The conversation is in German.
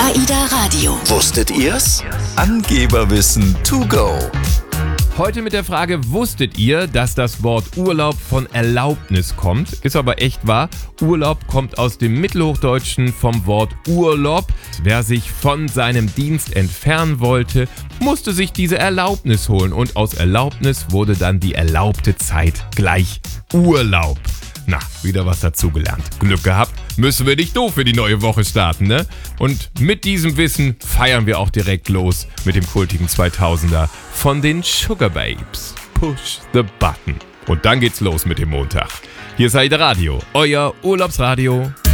AIDA Radio. Wusstet ihr's? Angeberwissen to go. Heute mit der Frage, wusstet ihr, dass das Wort Urlaub von Erlaubnis kommt? Ist aber echt wahr. Urlaub kommt aus dem Mittelhochdeutschen vom Wort Urlob. Wer sich von seinem Dienst entfernen wollte, musste sich diese Erlaubnis holen. Und aus Erlaubnis wurde dann die erlaubte Zeit gleich Urlaub. Na, wieder was dazugelernt. Glück gehabt, müssen wir nicht doof für die neue Woche starten, ne? Und mit diesem Wissen feiern wir auch direkt los mit dem kultigen 2000er von den Sugababes. Push the button. Und dann geht's los mit dem Montag. Hier ist AIDA Radio, euer Urlaubsradio.